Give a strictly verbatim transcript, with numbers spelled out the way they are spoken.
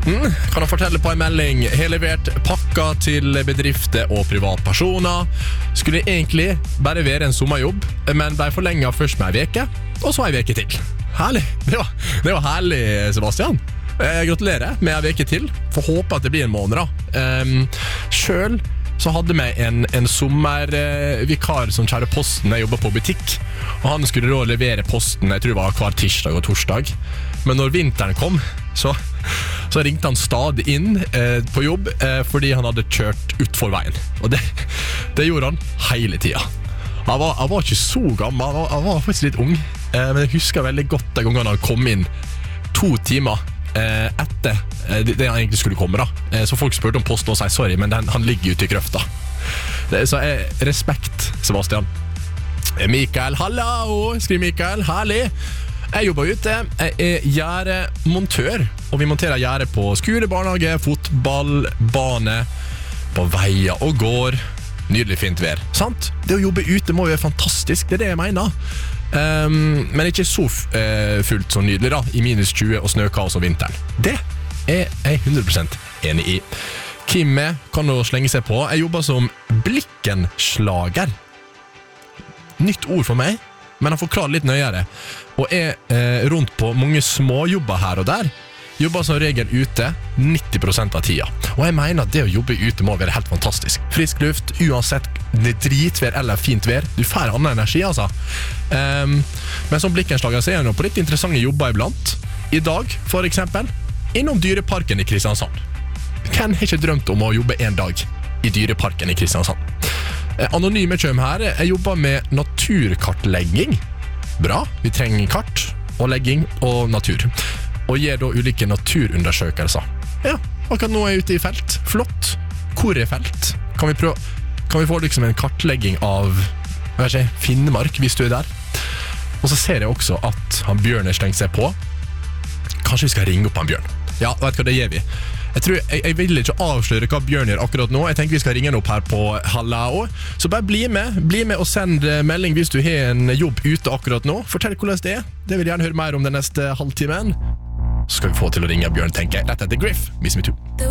Mm, kan jeg fortelle på en melding. Har levert pakker til bedrifter og privatpersoner. Skulle egentlig bare være en sommerjobb, men ble forlenget først med en veke, og så en veke til. Herlig. Det var, det var herlig, Sebastian. Jeg gratulerer med en veke til. Får håpe at det blir en måned da. Um, selv så hadde vi en, en sommervikar som kjære posten. Jeg jobbet på butikk, og han skulle da levere posten, jeg tror det var hver tirsdag og torsdag. Men når vinteren kom, så, så ringte han stadig inn eh, på jobb eh, fordi han hadde kjørt ut for veien. Og det, det gjorde han hele tiden. Han var, han var ikke så gammel, han var, han var faktisk litt ung. Eh, men jeg husker veldig godt den gangen han kom inn to timer eh, etter eh, det, det han egentlig skulle komme da. Eh, så folk spurte om posten og sa sorry, men den, han ligger ute i grøfta. Det, så eh, respekt, Sebastian. Eh, Mikael, hallo, skriver Mikael, herlig. Jeg jobber ute, jeg er gjerdemontør, og vi monterer gjerde på skole, barnehage, fotball, bane, på veier og gård. Nydelig fint vær, sant? Det å jobbe ute må jo være fantastisk, det er det jeg mener. Um, men ikke så uh, fullt så nydelig da, i minus tjue og snøkaos og vinteren. Det er jeg hundre prosent enig i. Kimme kan jo slenge seg på. Jeg jobber som blikkenslager. Nytt ord for meg, men han forklarer litt nøyere. Og er eh, rundt på mange småjobber her og der. Jobber som regel ute nitti prosent av tida. Og jeg mener at det å jobbe ute må være helt fantastisk. Frisk luft, uansett det dritvær eller fint vær. Du får annen energi, altså. Um, men som blikkenslager så er jeg nå på litt interessante jobber iblant. I dag, for eksempel, innom Dyreparken i Kristiansand. Hvem har ikke drømt om å jobbe en dag i Dyreparken i Kristiansand? Anonyme kjøm her. Jeg jobber med naturkartlegging. Bra, vi trenger kart og legging og natur. Og gir da ulike naturundersøkelser. Ja, akkurat nå er jeg ute i felt. Flott. Hvor er felt? Kan vi prøve, kan vi få liksom en kartlegging av jeg vet ikke, Finnmark, hvis du er der? Og så ser jeg også at han Bjørn har slengt seg på. Kanskje vi skal ringe opp han Bjørn. Ja, vet du hva, det gjør vi. Jeg, tror, jeg, jeg vil ikke avsløre hva Bjørn gjør akkurat nå. Jeg tenker vi skal ringe han opp her på Hallo. Så bare bli med, bli med og send melding hvis du har en jobb ute akkurat nå. Fortell hvordan det er. Det vil jeg gjerne høre mer om den neste halvtimen. Så skal vi få til å ringe Bjørn, tenker jeg. Dette er The Griff, Miss Me Too.